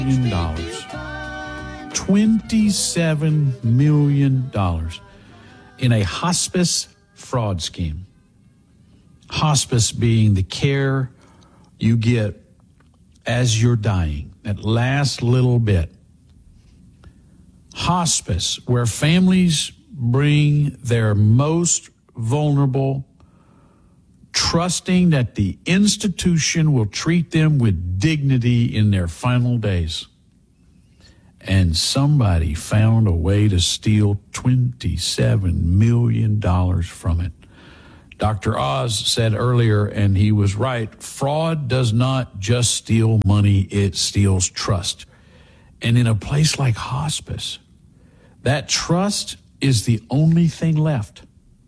$27 million in a hospice fraud scheme. Hospice being the care you get as you're dying, that last little bit. Hospice, where families bring their most vulnerable, trusting that the institution will treat them with dignity in their final days. And somebody found a way to steal $27 million from it. Dr. Oz said earlier, and he was right, fraud does not just steal money, it steals trust. And in a place like hospice, that trust is the only thing left.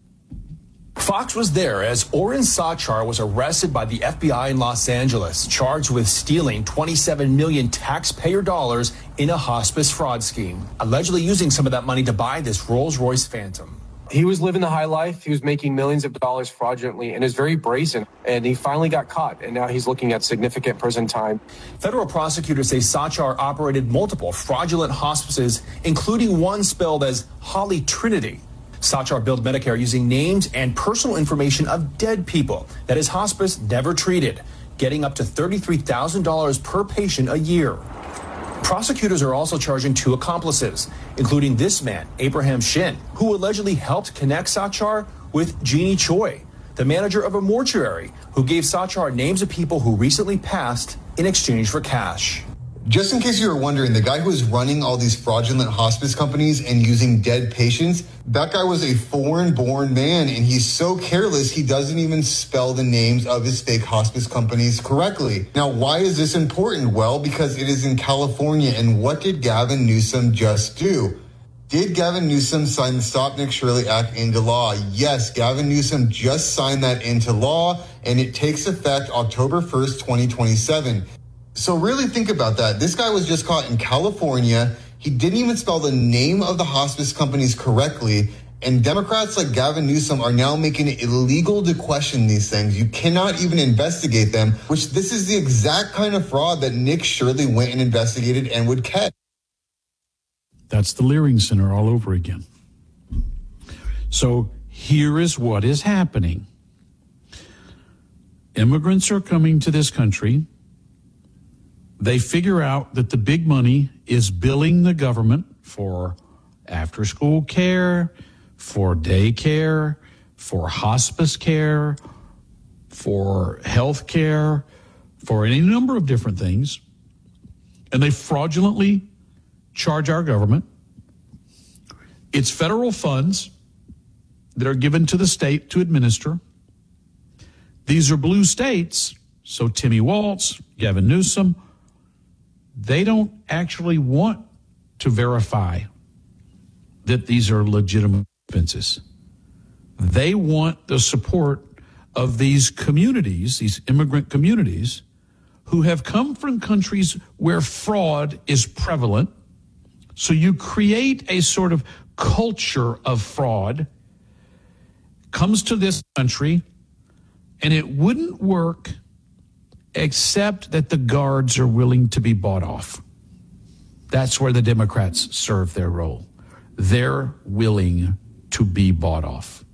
Fox was there as Oren Sachar was arrested by the FBI in Los Angeles, charged with stealing 27 million taxpayer dollars in a hospice fraud scheme, allegedly using some of that money to buy this Rolls-Royce Phantom. He was living the high life. He was making millions of dollars fraudulently and is very brazen. And he finally got caught, and now he's looking at significant prison time. Federal prosecutors say Sachar operated multiple fraudulent hospices, including one spelled as Holy Trinity. Sachar billed Medicare using names and personal information of dead people that his hospice never treated, getting up to $33,000 per patient a year. Prosecutors are also charging two accomplices, including this man, Abraham Shin, who allegedly helped connect Sachar with Jeannie Choi, the manager of a mortuary, who gave Sachar names of people who recently passed in exchange for cash. Just in case you were wondering, the guy who was running all these fraudulent hospice companies and using dead patients, that guy was a foreign-born man, and he's so careless he doesn't even spell the names of his fake hospice companies correctly. Now, why is this important? Well, because it is in California, and what did Gavin Newsom just do? Did Gavin Newsom sign the Stop Nick Shirley Act into law? Yes, Gavin Newsom just signed that into law, and it takes effect October 1st, 2027. So really think about that. This guy was just caught in California. He didn't even spell the name of the hospice companies correctly. And Democrats like Gavin Newsom are now making it illegal to question these things. You cannot even investigate them, which this is the exact kind of fraud that Nick Shirley went and investigated and would catch. That's the Leering Center all over again. So here is what is happening. Immigrants are coming to this country. They figure out that the big money is billing the government for after-school care, for daycare, for hospice care, for health care, for any number of different things. And they fraudulently charge our government. It's federal funds that are given to the state to administer. These are blue states, so Timmy Waltz, Gavin Newsom, they don't actually want to verify that these are legitimate expenses. They want the support of these communities, these immigrant communities, who have come from countries where fraud is prevalent. So you create a sort of culture of fraud, comes to this country, and it wouldn't work except that the guards are willing to be bought off. That's where the Democrats serve their role. They're willing to be bought off.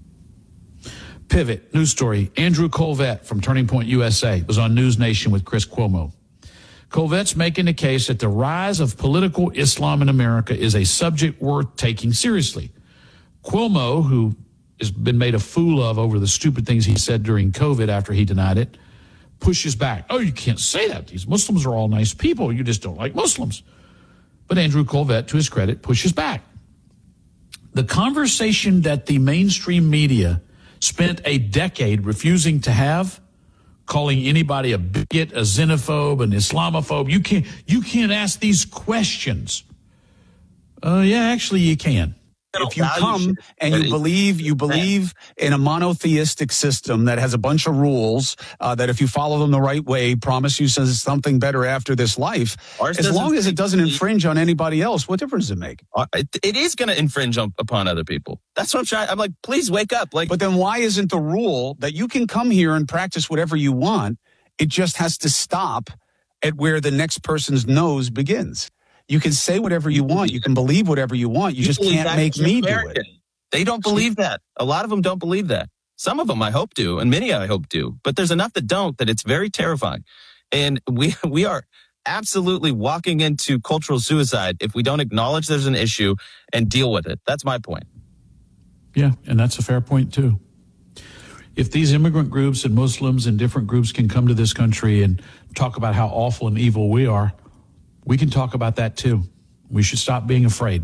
Pivot, news story. Andrew Colvett from Turning Point USA was on News Nation with Chris Cuomo. Colvett's making the case that the rise of political Islam in America is a subject worth taking seriously. Cuomo, who has been made a fool of over the stupid things he said during COVID after he denied it, pushes back. Oh, you can't say that. These Muslims are all nice people. You just don't like Muslims. But Andrew Colvett, to his credit, pushes back. The conversation that the mainstream media spent a decade refusing to have, calling anybody a bigot, a xenophobe, an Islamophobe. You can't ask these questions. Yeah, actually you can. If you come and you believe in a monotheistic system that has a bunch of rules that if you follow them the right way, promise you something better after this life, as long as it doesn't infringe on anybody else, what difference does it make? It is going to infringe upon other people. That's what I'm trying. I'm like, please wake up. But then why isn't the rule that you can come here and practice whatever you want? It just has to stop at where the next person's nose begins. You can say whatever you want. You can believe whatever you want. You just can't make me do it. They don't believe that. A lot of them don't believe that. Some of them I hope do, and many I hope do. But there's enough that don't, that it's very terrifying. And we are absolutely walking into cultural suicide if we don't acknowledge there's an issue and deal with it. That's my point. Yeah, and that's a fair point, too. If these immigrant groups and Muslims and different groups can come to this country and talk about how awful and evil we are, we can talk about that, too. We should stop being afraid.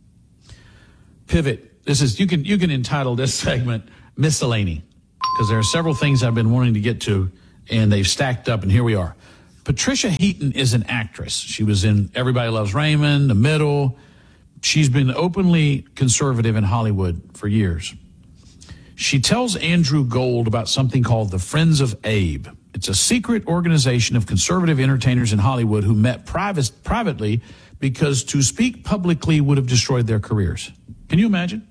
Pivot. This is you can entitle this segment Miscellany, because there are several things I've been wanting to get to, and they've stacked up, and here we are. Patricia Heaton is an actress. She was in Everybody Loves Raymond, The Middle. She's been openly conservative in Hollywood for years. She tells Andrew Gold about something called the Friends of Abe. It's a secret organization of conservative entertainers in Hollywood who met privately because to speak publicly would have destroyed their careers. Can you imagine?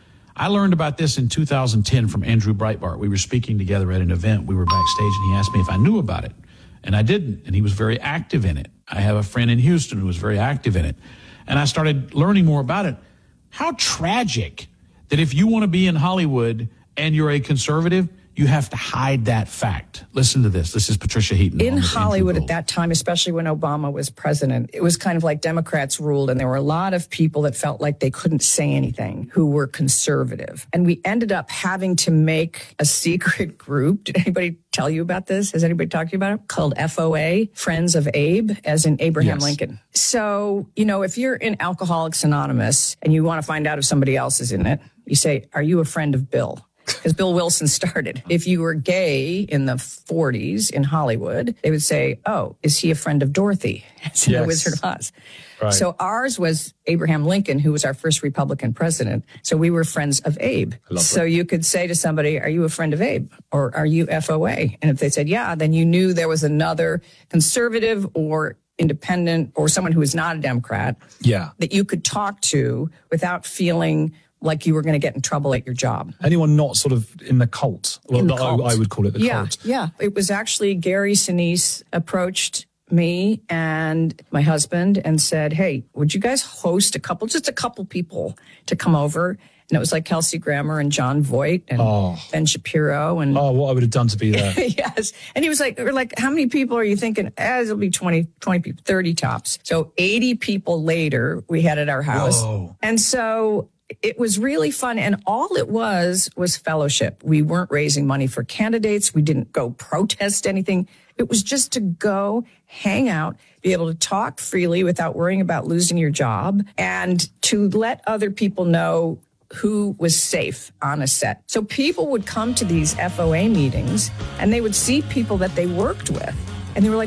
I learned about this in 2010 from Andrew Breitbart. We were speaking together at an event. We were backstage, and he asked me if I knew about it. And I didn't, and he was very active in it. I have a friend in Houston who was very active in it. And I started learning more about it. How tragic that if you want to be in Hollywood and you're a conservative, you have to hide that fact. Listen to this. This is Patricia Heaton. In Hollywood at that time, especially when Obama was president, it was kind of like Democrats ruled, and there were a lot of people that felt like they couldn't say anything who were conservative. And we ended up having to make a secret group. Did anybody tell you about this? Has anybody talked to you about it? Called FOA, Friends of Abe, as in Abraham Lincoln. So, if you're in Alcoholics Anonymous and you want to find out if somebody else is in it, you say, are you a friend of Bill? Because Bill Wilson started. If you were gay in the 40s in Hollywood, they would say, oh, is he a friend of Dorothy? It's in The Wizard of Oz. Right. So ours was Abraham Lincoln, who was our first Republican president. So we were friends of Abe. So you could say to somebody, are you a friend of Abe? Or are you FOA? And if they said, yeah, then you knew there was another conservative or independent or someone who was not a Democrat that you could talk to without feeling like you were going to get in trouble at your job. Anyone not sort of in the cult? Well, I would call it the cult. Yeah. It was actually Gary Sinise approached me and my husband and said, hey, would you guys host just a couple people to come over? And it was like Kelsey Grammer and John Voight and Ben Shapiro. And what I would have done to be there. Yes. And he was like, how many people are you thinking? It'll be 20 people, 30 tops. So 80 people later, we had at our house. Whoa. And so it was really fun. And all it was fellowship. We weren't raising money for candidates. We didn't go protest anything. It was just to go hang out, be able to talk freely without worrying about losing your job, and to let other people know who was safe on a set. So people would come to these FOA meetings and they would see people that they worked with. And they were like,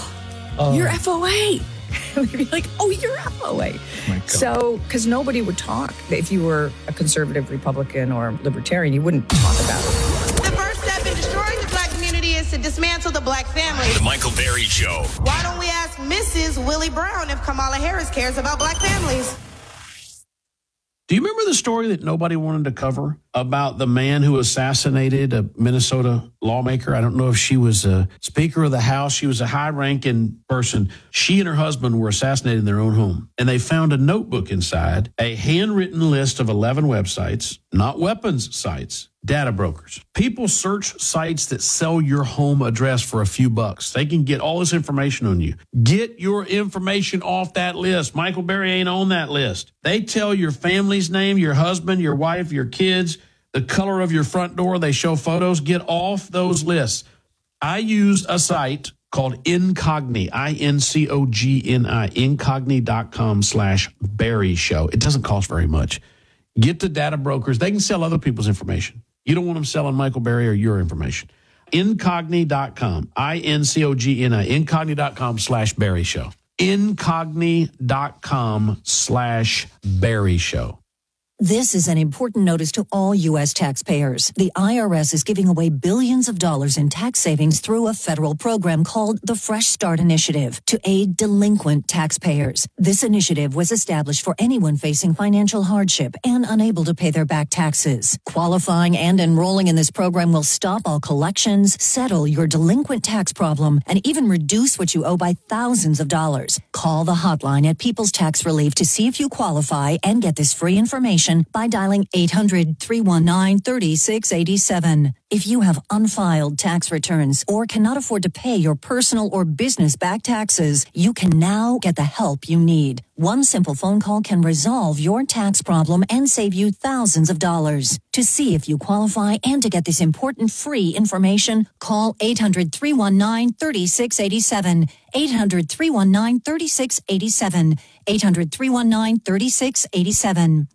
you're FOA. And they'd be like, oh, you're FOA. So, because nobody would talk. If you were a conservative Republican or libertarian, you wouldn't talk about it. The first step in destroying the black community is to dismantle the black family. The Michael Berry Show. Why don't we ask Mrs. Willie Brown if Kamala Harris cares about black families? Do you remember the story that nobody wanted to cover about the man who assassinated a Minnesota lawmaker? I don't know if she was a Speaker of the House. She was a high-ranking person. She and her husband were assassinated in their own home. And they found a notebook inside, a handwritten list of 11 websites, not weapons sites, data brokers. People search sites that sell your home address for a few bucks. They can get all this information on you. Get your information off that list. Michael Berry ain't on that list. They tell your family's name, your husband, your wife, your kids, the color of your front door. They show photos. Get off those lists. I use a site called Incogni, INCOGNI, incogni.com/Berry Show. It doesn't cost very much. Get the data brokers. They can sell other people's information. You don't want them selling Michael Berry or your information. Incogni.com, INCOGNI, incogni.com/Berry Show. Incogni.com/Berry Show. This is an important notice to all U.S. taxpayers. The IRS is giving away billions of dollars in tax savings through a federal program called the Fresh Start Initiative to aid delinquent taxpayers. This initiative was established for anyone facing financial hardship and unable to pay their back taxes. Qualifying and enrolling in this program will stop all collections, settle your delinquent tax problem, and even reduce what you owe by thousands of dollars. Call the hotline at People's Tax Relief to see if you qualify and get this free information by dialing 800-319-3687. If you have unfiled tax returns or cannot afford to pay your personal or business back taxes, you can now get the help you need. One simple phone call can resolve your tax problem and save you thousands of dollars. To see if you qualify and to get this important free information, call 800-319-3687. 800-319-3687. 800-319-3687.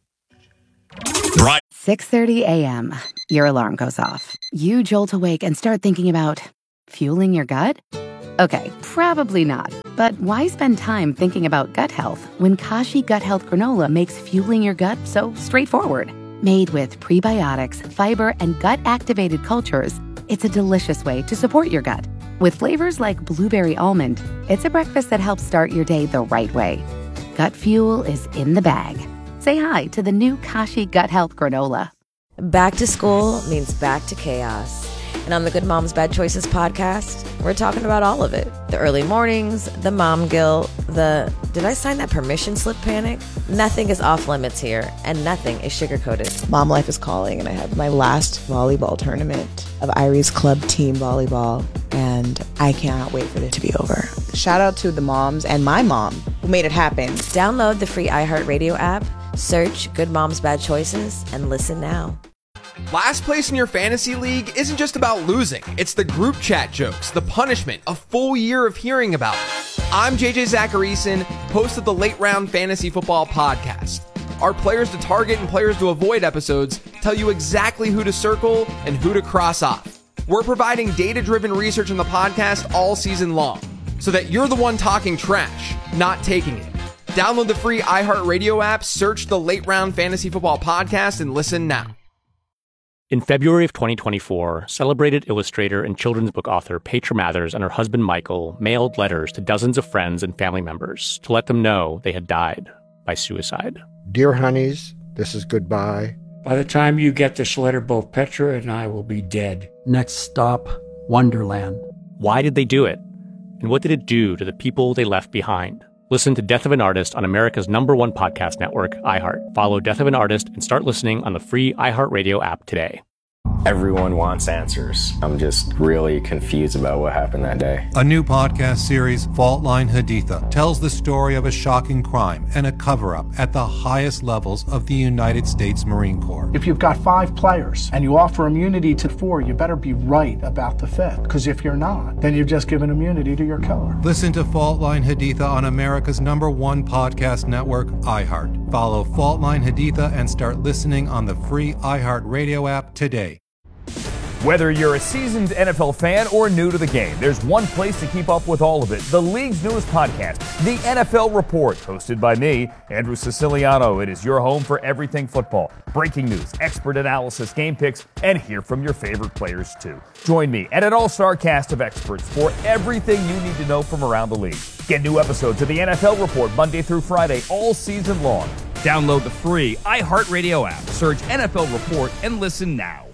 Right. 6:30 a.m. Your alarm goes off. You jolt awake and start thinking about fueling your gut? Okay, probably not. But why spend time thinking about gut health when Kashi Gut Health Granola makes fueling your gut so straightforward? Made with prebiotics, fiber, and gut-activated cultures, it's a delicious way to support your gut. With flavors like blueberry almond, it's a breakfast that helps start your day the right way. Gut fuel is in the bag. Say hi to the new Kashi Gut Health Granola. Back to school means back to chaos. And on the Good Moms Bad Choices podcast, we're talking about all of it. The early mornings, the mom guilt, the did I sign that permission slip panic? Nothing is off limits here, and nothing is sugar-coated. Mom life is calling, and I have my last volleyball tournament of Irie's club team volleyball, and I cannot wait for it to be over. Shout out to the moms and my mom who made it happen. Download the free iHeartRadio app, search Good Moms Bad Choices, and listen now. Last place in your fantasy league isn't just about losing. It's the group chat jokes, the punishment, a full year of hearing about it. I'm JJ Zacharyson, host of the Late Round Fantasy Football Podcast. Our players to target and players to avoid episodes tell you exactly who to circle and who to cross off. We're providing data-driven research on the podcast all season long, so that you're the one talking trash, not taking it. Download the free iHeartRadio app, search the Late Round Fantasy Football Podcast, and listen now. In February of 2024, celebrated illustrator and children's book author Petra Mathers and her husband Michael mailed letters to dozens of friends and family members to let them know they had died by suicide. Dear honeys, this is goodbye. By the time you get this letter, both Petra and I will be dead. Next stop, Wonderland. Why did they do it? And what did it do to the people they left behind? Listen to Death of an Artist on America's #1 podcast network, iHeart. Follow Death of an Artist and start listening on the free iHeartRadio app today. Everyone wants answers. I'm just really confused about what happened that day. A new podcast series, Fault Line Haditha, tells the story of a shocking crime and a cover-up at the highest levels of the United States Marine Corps. If you've got 5 players and you offer immunity to 4, you better be right about the 5th. Because if you're not, then you've just given immunity to your killer. Listen to Fault Line Haditha on America's #1 podcast network, iHeart. Follow Fault Line Haditha and start listening on the free iHeartRadio app today. Whether you're a seasoned NFL fan or new to the game, there's one place to keep up with all of it. The league's newest podcast, The NFL Report, hosted by me, Andrew Siciliano. It is your home for everything football. Breaking news, expert analysis, game picks, and hear from your favorite players too. Join me and an all-star cast of experts for everything you need to know from around the league. Get new episodes of The NFL Report Monday through Friday all season long. Download the free iHeartRadio app, search NFL Report, and listen now.